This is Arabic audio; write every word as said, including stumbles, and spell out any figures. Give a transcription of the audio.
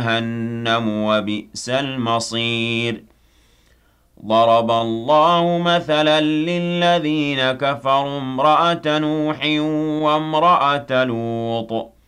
جهنم وبئس المصير ضرب الله مثلا للذين كفروا امرأة نوح وامرأة لوط